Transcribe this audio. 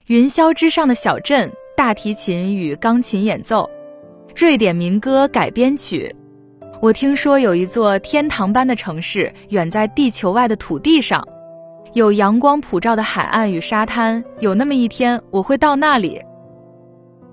云霄之上的小镇，大提琴与钢琴演奏，瑞典民歌改编曲。我听说有一座天堂般的城市远在地球外的土地上，有阳光普照的海岸与沙滩，有那么一天我会到那里，